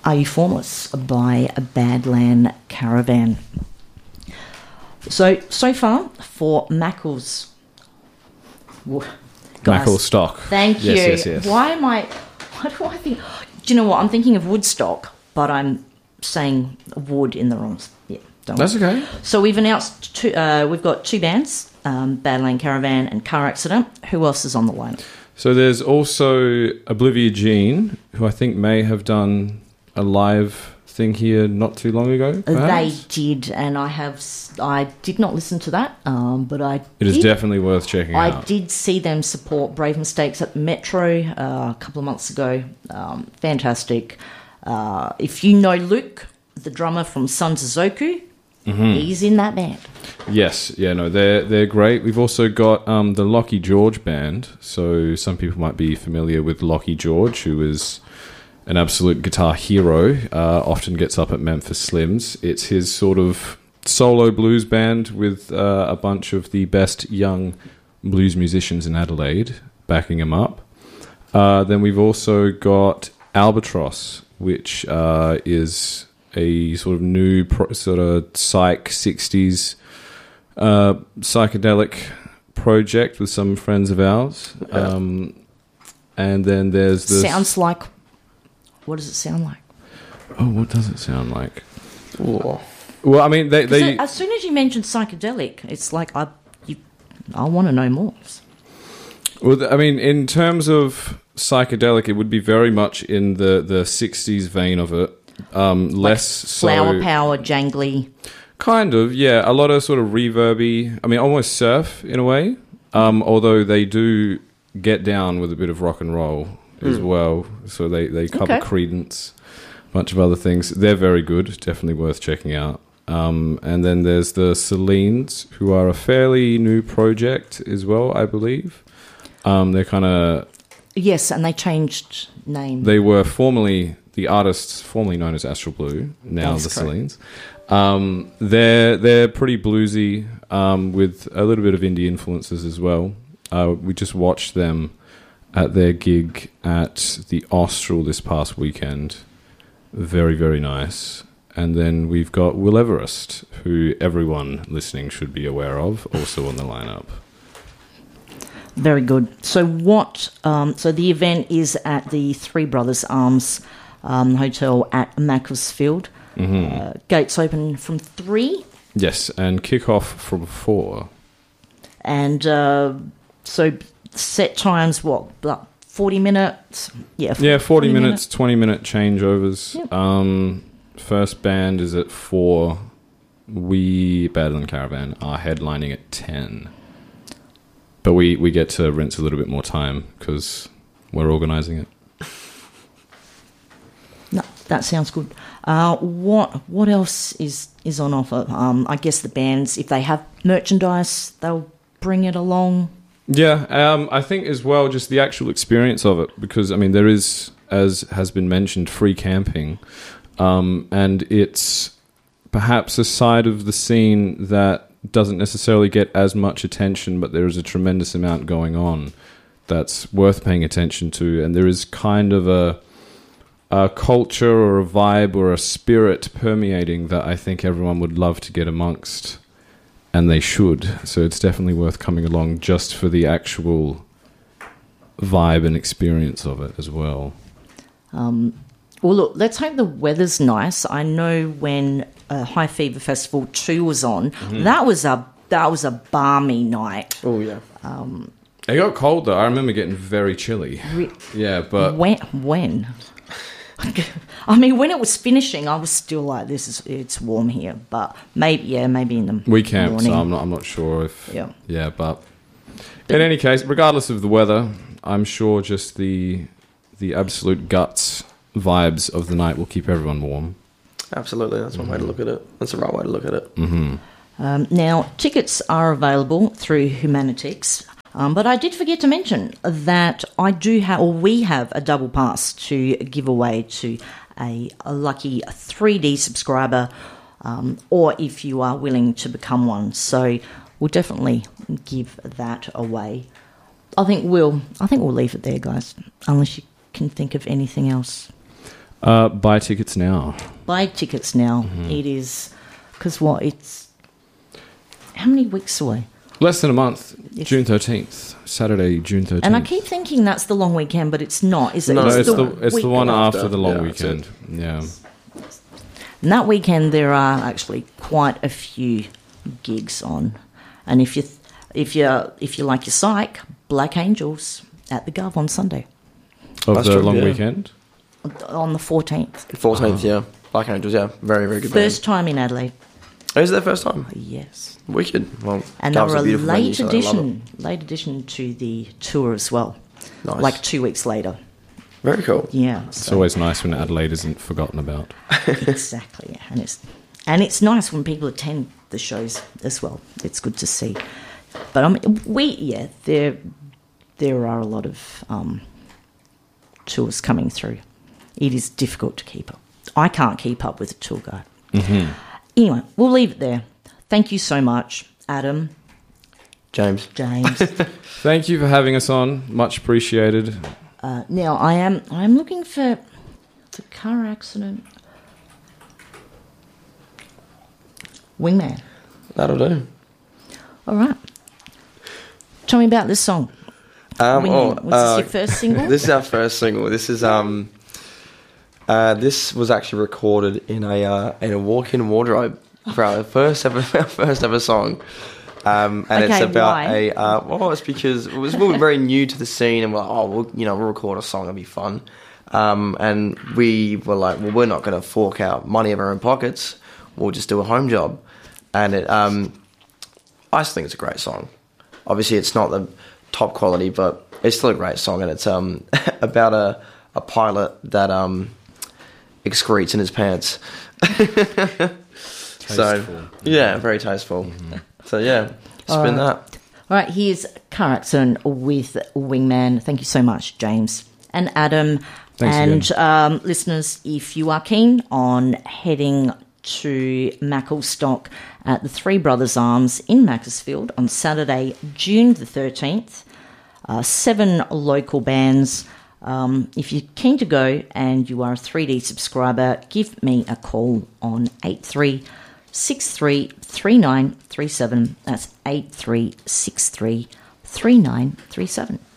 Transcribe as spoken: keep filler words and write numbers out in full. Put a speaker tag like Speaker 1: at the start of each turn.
Speaker 1: Are You Formless by Badland Caravan. So, so far for Mackles.
Speaker 2: Mackle stock.
Speaker 1: Thank you.
Speaker 2: Yes, yes, yes.
Speaker 1: Why am I... Why do I think... Do you know what? I'm thinking of Woodstock, but I'm saying wood in the wrong... Yeah, don't
Speaker 2: That's
Speaker 1: worry.
Speaker 2: okay.
Speaker 1: So we've announced... Two, uh, we've got two bands, um, Badland Caravan and Car Accident. Who else is on the lineup?
Speaker 2: So there's also Oblivia Jean, who I think may have done a live thing here not too long ago. Perhaps?
Speaker 1: They did, and I have... I did not listen to that, um, but I
Speaker 2: It is
Speaker 1: did,
Speaker 2: definitely worth checking
Speaker 1: I
Speaker 2: out.
Speaker 1: did see them support Brave Mistakes at Metro uh, a couple of months ago. Um, fantastic. Uh, if you know Luke, the drummer from Sons of Zoku,
Speaker 2: Mm-hmm.
Speaker 1: he's in that band.
Speaker 2: Yes, yeah, no, they're they're great. We've also got um, the Lockie George band. So some people might be familiar with Lockie George, who is an absolute guitar hero. Uh, often gets up at Memphis Slims. It's his sort of solo blues band with uh, a bunch of the best young blues musicians in Adelaide backing him up. Uh, then we've also got Albatross, which uh, is a sort of new pro- sort of psych sixties uh, psychedelic project with some friends of ours. Um, and then there's this...
Speaker 1: Sounds like... What does it sound like?
Speaker 2: Oh, what does it sound like?
Speaker 3: Ooh.
Speaker 2: Well, I mean, they...
Speaker 1: 'Cause
Speaker 2: they
Speaker 1: it- as soon as you mentioned psychedelic, it's like, I you, I want to know more.
Speaker 2: well, th- I mean, in terms of psychedelic, it would be very much in the, the sixties vein of it. Um, less
Speaker 1: Flower
Speaker 2: so...
Speaker 1: power, jangly.
Speaker 2: Kind of, yeah. A lot of sort of reverby. I mean, almost surf in a way. Um, although they do get down with a bit of rock and roll as well. So they, they cover
Speaker 1: Okay.
Speaker 2: Creedence, a bunch of other things. They're very good. Definitely worth checking out. Um, and then there's the Celines, who are a fairly new project as well, I believe. Um, they're kind of...
Speaker 1: Yes, and they changed name.
Speaker 2: They were formerly... The artists formerly known as Astral Blue, now
Speaker 1: That's
Speaker 2: the
Speaker 1: correct.
Speaker 2: Celines. Um, they're they're pretty bluesy um, with a little bit of indie influences as well. Uh, we just watched them at their gig at the Austral this past weekend. Very, very nice. And then we've got Will Everest, who everyone listening should be aware of, also on the lineup.
Speaker 1: Very good. So what? Um, so the event is at the Three Brothers Arms um, Hotel at Macclesfield.
Speaker 2: Mm-hmm.
Speaker 1: Uh, gates open from three,
Speaker 2: Yes, and kick off from four.
Speaker 1: and uh, so set times what? About forty minutes. Yeah.
Speaker 2: Yeah, forty minutes, twenty minute changeovers.
Speaker 1: Yep.
Speaker 2: Um, first band is at four. We, Badland Caravan, are headlining at ten. But we, we get to rinse a little bit more time because we're organising it.
Speaker 1: No, that sounds good. Uh, what what else is, is on offer? Um, I guess the bands, if they have merchandise, they'll bring it along.
Speaker 2: Yeah, um, I think as well just the actual experience of it, because I mean there is, as has been mentioned, free camping, um, and it's perhaps a side of the scene that doesn't necessarily get as much attention, but there is a tremendous amount going on that's worth paying attention to, and there is kind of a a culture or a vibe or a spirit permeating that I think everyone would love to get amongst. And they should. So it's definitely worth coming along just for the actual vibe and experience of it as well.
Speaker 1: Um, well, look, let's hope the weather's nice. I know when uh, High Fever Festival two was on,
Speaker 2: Mm-hmm.
Speaker 1: that was a that was a balmy night.
Speaker 3: Oh, yeah.
Speaker 2: It got cold though. I remember getting very chilly.
Speaker 1: Re-
Speaker 2: Yeah, but
Speaker 1: when? When? I mean, when it was finishing, I was still like, "This is it's warm here," but maybe, yeah, maybe in the
Speaker 2: we camped,
Speaker 1: morning.
Speaker 2: so I'm not. I'm not sure if.
Speaker 1: Yeah.
Speaker 2: Yeah, but in any case, regardless of the weather, I'm sure just the the absolute guts vibes of the night will keep everyone warm.
Speaker 3: Absolutely. That's one way to look at it. That's the right way to look at it.
Speaker 2: Mm-hmm.
Speaker 1: Um, now, tickets are available through Humanitix, um, but I did forget to mention that I do have, or we have, a double pass to give away to a, a lucky three D subscriber, um, or if you are willing to become one. So we'll definitely give that away. I think we'll. I think we'll leave it there, guys, unless you can think of anything else.
Speaker 2: Uh, buy tickets now.
Speaker 1: Buy tickets now.
Speaker 2: Mm-hmm.
Speaker 1: It is, because what, it's, how many weeks away?
Speaker 2: Less than a month.
Speaker 1: Yes.
Speaker 2: June thirteenth. Saturday, June thirteenth.
Speaker 1: And I keep thinking that's the long weekend, but it's not, is it?
Speaker 3: No,
Speaker 2: No, it's the, it's
Speaker 1: week
Speaker 2: the one after,
Speaker 3: after.
Speaker 2: the long
Speaker 3: Yeah, that's it.
Speaker 2: weekend. Yeah.
Speaker 1: And that weekend there are actually quite a few gigs on. And if you if you if you like your psych, Black Angels at the Gov on Sunday.
Speaker 2: Of
Speaker 3: That's
Speaker 2: the
Speaker 3: true,
Speaker 2: long
Speaker 3: yeah.
Speaker 2: weekend?
Speaker 1: On the fourteenth.
Speaker 3: fourteenth, yeah. Black Angels, yeah. Very, very good
Speaker 1: First time in Adelaide.
Speaker 3: band. Oh, is it their first time?
Speaker 1: Yes.
Speaker 3: Wicked. Well,
Speaker 1: And they
Speaker 3: Gov's
Speaker 1: were a
Speaker 3: beautiful venue,
Speaker 1: late
Speaker 3: so I love
Speaker 1: addition late addition to the tour as well.
Speaker 3: it. Nice.
Speaker 1: Like two weeks later.
Speaker 3: Very cool.
Speaker 1: Yeah.
Speaker 2: It's
Speaker 1: so-
Speaker 2: always nice when Adelaide isn't forgotten about.
Speaker 1: Exactly. And it's and it's nice when people attend the shows as well. It's good to see. But I mean, we yeah, there there are a lot of um, tours coming through. It is difficult to keep up. I can't keep up with a tour guide.
Speaker 2: Mm-hmm.
Speaker 1: Anyway, we'll leave it there. Thank you so much, Adam,
Speaker 3: James.
Speaker 1: James.
Speaker 2: Thank you for having us on. Much appreciated.
Speaker 1: uh, now I am I am looking for the car accident. Wingman.
Speaker 3: That'll do.
Speaker 1: All right. Tell me about this song.
Speaker 3: Um,
Speaker 1: Wingman.
Speaker 3: oh,
Speaker 1: Was this
Speaker 3: uh,
Speaker 1: your first single?
Speaker 3: This is our first single. This is um, uh, this was actually recorded in a uh, in a walk-in wardrobe for our first ever our first ever song. Um, and it's
Speaker 1: Okay,
Speaker 3: about
Speaker 1: why?
Speaker 3: a uh, well, it's because it was we were very new to the scene, and we're like, oh, we'll, you know, we'll record a song, it'll be fun. Um, and we were like, well, we're not going to fork out money of our own pockets. We'll just do a home job. And it, um, I just think it's a great song. Obviously, it's not the top quality, but it's still a great song, and it's um about a a pilot that um excretes in his pants. So yeah, very tasteful.
Speaker 2: Mm-hmm.
Speaker 3: So yeah, spin
Speaker 1: All right.
Speaker 3: that.
Speaker 1: All right, here's Car Accident with Wingman. Thank you so much, James and Adam.
Speaker 2: Thanks
Speaker 1: and um, listeners, if you are keen on heading to Macclesstock at the Three Brothers Arms in Macclesfield on Saturday, June the thirteenth, uh, seven local bands. Um, if you're keen to go and you are a three D subscriber, give me a call on eight three six three three nine three seven. That's eight three six three three nine three seven.